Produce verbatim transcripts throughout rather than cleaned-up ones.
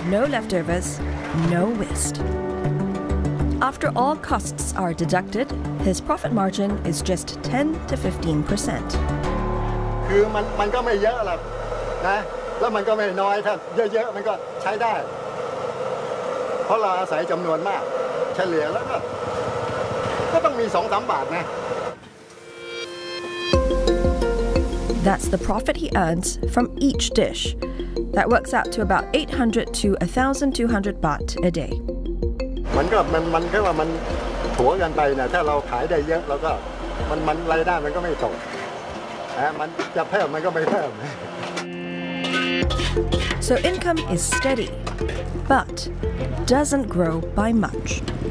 no leftovers, no waste. After all costs are deducted, his profit margin is just ten to fifteen percent. คือมันมันก็ไม่เยอะหรอกนะแล้วมันก็ไม่น้อยถ้าเยอะๆมันก็ใช้ได้เพราะเราอาศัยจำนวนมากเฉลี่ยแล้วก็ก็ต้องมี สองถึงสาม บาทนะ That's the profit he earns from each dish. That works out to about eight hundred to one thousand two hundred baht a day. มันก็มันมันก็ว่ามันถัวกันไปนะถ้าเราขายได้เยอะเราก็มันมันรายได้มันก็ไม่ตกนะมันจะเพิ่มมันก็ไม่เพิ่ม So income is steady, but doesn't grow by much.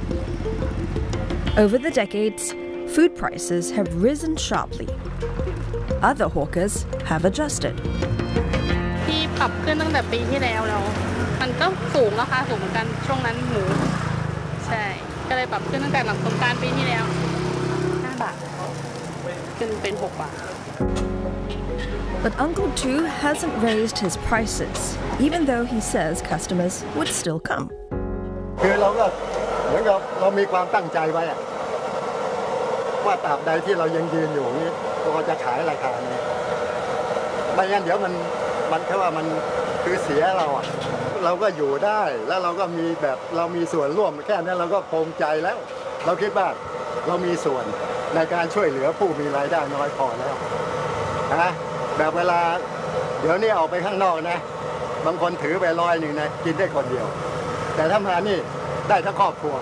Over the decades, food prices have risen sharply. Other hawkers have adjusted. ที่ปรับขึ้นตั้งแต่ปีที่แล้วแล้วมันก็สูงราคาสูงเหมือนกันช่วงนั้นหมูใช่ก็เลยปรับขึ้นตั้งแต่หลังสงกรานต์ปีที่แล้วห้าบาทขึ้นเป็นหกบาท But Uncle Tu hasn't raised his prices, even though he says customers would still come. คือเราก็เหมือนกับเรามีความตั้งใจไว้ว่าตราบใดที่เรายังยืนอยู่นี้เราจะขายราคานี้ไม่งั้นเดี๋ยวมันมันแค่ว่ามันคือเสียเราอ่ะเราก็อยู่ได้แล้วเราก็มีแบบเรามีส่วนร่วมแค่นั้นเราก็ภูมิใจแล้วเราคิดว่าเรามีส่วนในการช่วยเหลือผู้มีรายได้น้อยพอแล้วนะแบบเวลาเดี๋ยวนี้ออกไปข้างนอกนะบางคนถือไปร้อยหนึ่งนะกินได้คนเดียวแต่ถ้ามานี่ได้ทั้งครอบครัว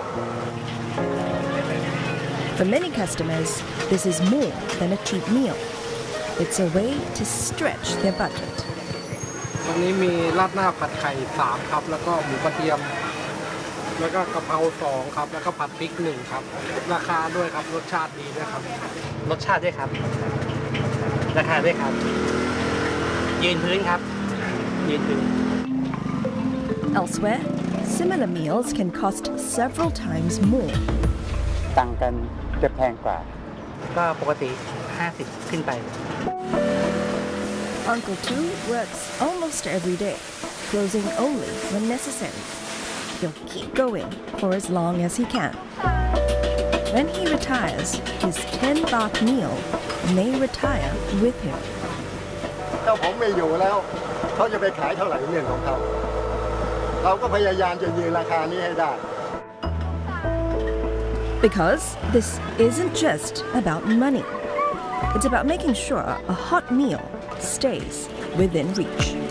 For many customers, this is more than a cheap meal. It's a way to stretch their budget. วันนี้มีราดหน้าผัดไข่สามครับแล้วก็หมูกระเทียมแล้วก็กะเพราสองครับแล้วก็ผัดพริกหนึ่งครับราคาด้วยครับรสชาติดีด้วยครับรสชาติด้วยครับราคาด้วยครับยืนพื้นครับยืนพื้น Elsewhere, similar meals can cost several times more. ต่างกันจะแพงกว่าก็ปกติห้าสิบขึ้นไป Uncle Tu works almost every day, closing only when necessary. He'll keep going for as long as he can. When he retires, his ten baht meal may retire with him. ถ้าผมไม่อยู่แล้วเขาจะไปขายเท่าไหร่เรื่องของเขาเราก็พยายามจะยืนราคานี้ให้ได้ Because this isn't just about money. It's about making sure a hot meal stays within reach.